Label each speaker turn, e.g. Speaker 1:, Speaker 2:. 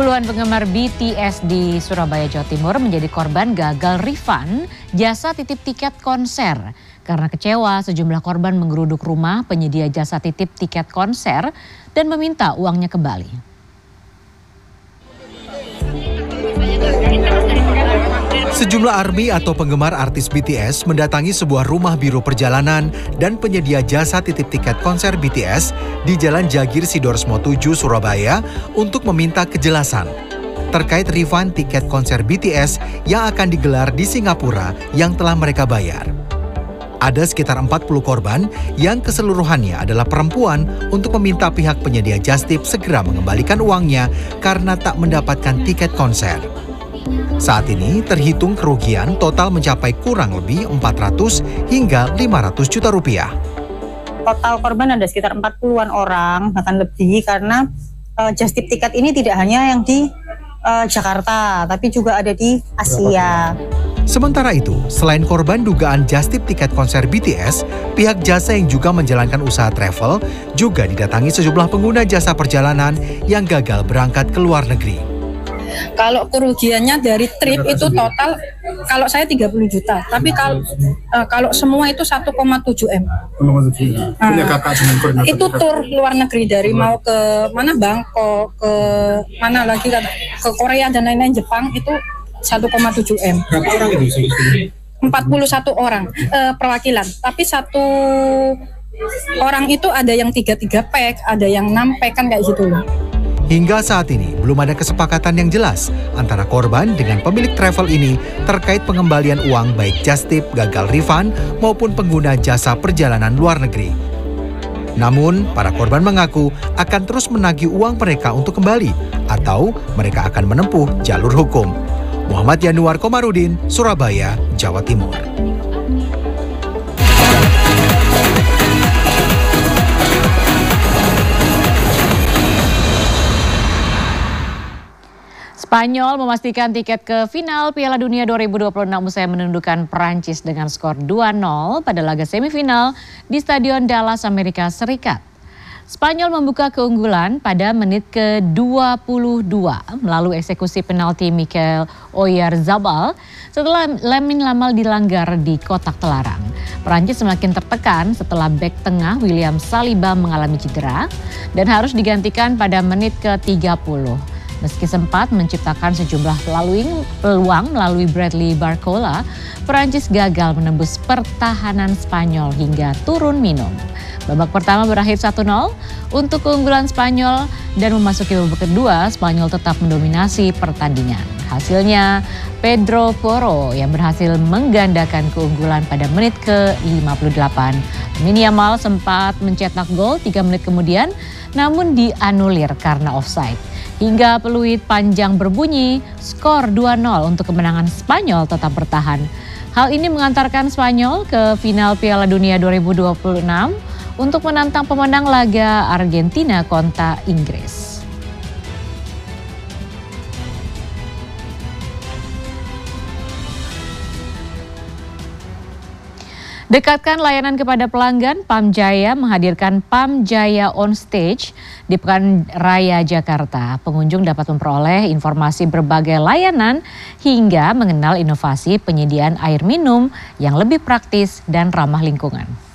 Speaker 1: Puluhan penggemar BTS di Surabaya, Jawa Timur menjadi korban gagal refund jasa titip tiket konser. Karena kecewa, sejumlah korban menggeruduk rumah penyedia jasa titip tiket konser dan meminta uangnya kembali.
Speaker 2: Sejumlah ARMY atau penggemar artis BTS mendatangi sebuah rumah biro perjalanan dan penyedia jasa titip tiket konser BTS di Jalan Jagir Sidorsmo 7, Surabaya untuk meminta kejelasan terkait refund tiket konser BTS yang akan digelar di Singapura yang telah mereka bayar. Ada sekitar 40 korban yang keseluruhannya adalah perempuan untuk meminta pihak penyedia jastip segera mengembalikan uangnya karena tak mendapatkan tiket konser. Saat ini terhitung kerugian total mencapai kurang lebih 400 hingga 500 juta rupiah.
Speaker 3: Total korban ada sekitar 40-an orang, bahkan lebih, karena jastip tiket ini tidak hanya yang di Jakarta, tapi juga ada di Asia.
Speaker 2: Sementara itu, selain korban dugaan jastip tiket konser BTS, pihak jasa yang juga menjalankan usaha travel juga didatangi sejumlah pengguna jasa perjalanan yang gagal berangkat ke luar negeri.
Speaker 4: Kalau kerugiannya dari trip itu total, kalau saya 30 juta, tapi kalau semua itu 1,7 M. Itu tur luar negeri, dari mau ke mana, Bangkok, ke mana lagi, ke Korea dan lain-lain, Jepang, itu 1,7 M.
Speaker 5: Berapa orang itu?
Speaker 4: 41 orang perwakilan, tapi satu orang itu ada yang 3 pack, ada yang 6 pack, kan kayak gitu loh.
Speaker 2: Hingga saat ini belum ada kesepakatan yang jelas antara korban dengan pemilik travel ini terkait pengembalian uang baik jastip, gagal refund maupun pengguna jasa perjalanan luar negeri. Namun, para korban mengaku akan terus menagih uang mereka untuk kembali atau mereka akan menempuh jalur hukum. Muhammad Yanuar Komarudin, Surabaya, Jawa Timur.
Speaker 1: Spanyol memastikan tiket ke final Piala Dunia 2026 usai menundukkan Prancis dengan skor 2-0 pada laga semifinal di Stadion Dallas, Amerika Serikat. Spanyol membuka keunggulan pada menit ke-22 melalui eksekusi penalti Mikel Oyarzabal setelah Lamine Yamal dilanggar di kotak telarang. Prancis semakin tertekan setelah bek tengah William Saliba mengalami cedera dan harus digantikan pada menit ke-30. Meski sempat menciptakan sejumlah peluang melalui Bradley Barcola, Prancis gagal menembus pertahanan Spanyol hingga turun minum. Babak pertama berakhir 1-0 untuk keunggulan Spanyol dan memasuki babak kedua, Spanyol tetap mendominasi pertandingan. Hasilnya, Pedro Porro yang berhasil menggandakan keunggulan pada menit ke-58. Lamine Yamal sempat mencetak gol 3 menit kemudian, namun dianulir karena offside. Hingga peluit panjang berbunyi, skor 2-0 untuk kemenangan Spanyol tetap bertahan. Hal ini mengantarkan Spanyol ke final Piala Dunia 2026 untuk menantang pemenang laga Argentina kontra Inggris. Dekatkan layanan kepada pelanggan, Pam Jaya menghadirkan Pam Jaya On Stage di Pekan Raya Jakarta. Pengunjung dapat memperoleh informasi berbagai layanan hingga mengenal inovasi penyediaan air minum yang lebih praktis dan ramah lingkungan.